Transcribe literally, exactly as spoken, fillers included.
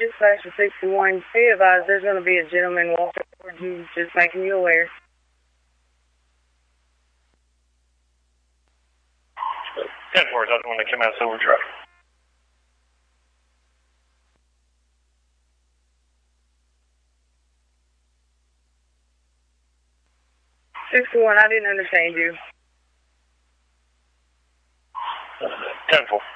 Dispatch for sixty-one. Be advised, there's going to be a gentleman walking towards you, just making you aware. ten four, that's the one that came out of Silver Truck. sixty-one, I didn't understand you. ten four.